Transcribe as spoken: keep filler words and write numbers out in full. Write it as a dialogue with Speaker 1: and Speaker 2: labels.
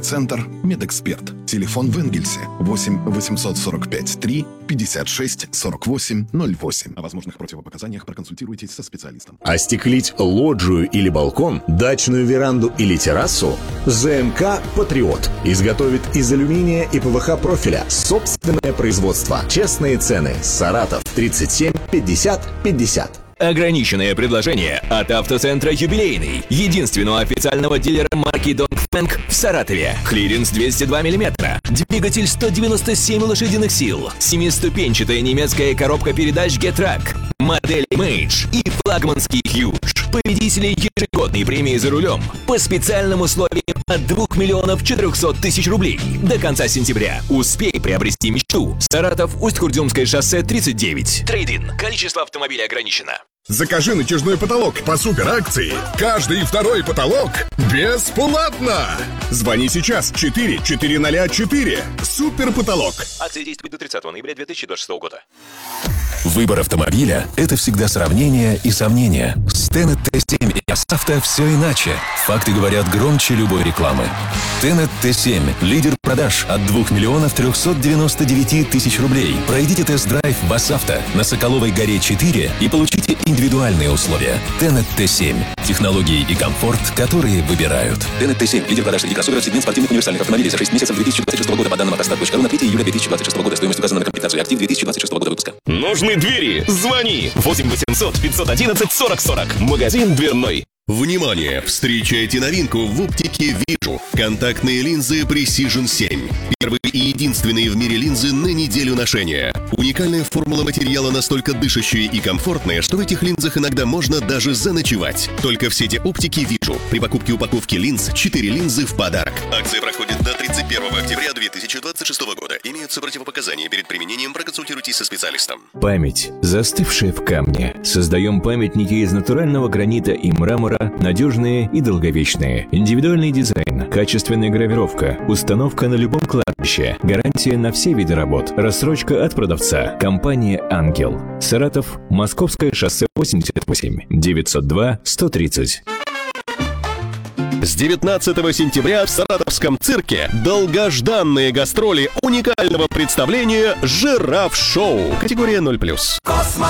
Speaker 1: Центр «Медэксперт». Телефон в Энгельсе восемь восемьсот сорок пять три пятьдесят шесть сорок восемь ноль восемь. О возможных противопоказаниях проконсультируйтесь со специалистом.
Speaker 2: Остеклить лоджию или балкон, дачную веранду или террасу? ЗМК «Патриот» изготовит из алюминия и ПВХ профиля собственное производство. Честные цены. Саратов тридцать семь пятьдесят пятьдесят.
Speaker 3: Ограниченное предложение от автоцентра «Юбилейный», единственного официального дилера марки Dongfeng в Саратове. Клиренс двести два миллиметра, двигатель сто девяносто семь лошадиных сил, семиступенчатая немецкая коробка передач Getrack, модель Image и флагманский Huge. Победители ежегодной премии за рулем по специальным условиям от двух миллионов четырехсот тысяч рублей до конца сентября. Успей приобрести мечту. Саратов, Усть-Курдюмское шоссе тридцать девять. Трейд-ин. Количество автомобилей ограничено.
Speaker 4: Закажи натяжной потолок по суперакции. Каждый второй потолок бесплатно. Звони сейчас четыре четыреста четыре. Суперпотолок.
Speaker 3: Акция действует до тридцатого ноября две тысячи двадцать шестого года.
Speaker 5: Выбор автомобиля – это всегда сравнение и сомнения. С Тенет Т семь и Авто все иначе. Факты говорят громче любой рекламы. Тенет Т семь – лидер продаж от двух миллионов трехсот девяноста девяти тысяч рублей. Пройдите тест-драйв в Авто на Соколовой горе четыре и получите индивидуальные условия. Тенет Т семь – технологии и комфорт, которые выбирают. Тенет Т семь – лидер продаж среди кроссоверов, сегмент спортивных универсальных автомобилей за шесть месяцев две тысячи двадцать шестого года по данным автостат точка ру на третье июля две тысячи двадцать шестого года. Стоимость указана на комплектацию актив две тысячи двадцать шестого года выпуска.
Speaker 3: Нужны двери? Звони восемь восемьсот пятьсот одиннадцать сорок сорок. Магазин дверной.
Speaker 6: Внимание! Встречайте новинку в оптике «Вижу». Контактные линзы Precision семь. Первые и единственные в мире линзы на неделю ношения. Уникальная формула материала настолько дышащая и комфортная, что в этих линзах иногда можно даже заночевать. Только в сети оптики «Вижу». При покупке упаковки линз четыре линзы в подарок. Акция проходит до тридцать первого октября две тысячи двадцать шестого года. Имеются противопоказания. Перед применением проконсультируйтесь со специалистом.
Speaker 3: Память, застывшая в камне. Создаем памятники из натурального гранита и мрамора, надежные и долговечные. Индивидуальный дизайн, качественная гравировка, установка на любом кладбище, гарантия на все виды работ, рассрочка от продавца. Компания «Ангел». Саратов, Московское шоссе восемьдесят восемь, девятьсот два сто тридцать.
Speaker 6: С девятнадцатого сентября в Саратовском цирке долгожданные гастроли уникального представления «Жираф-шоу». Категория ноль плюс.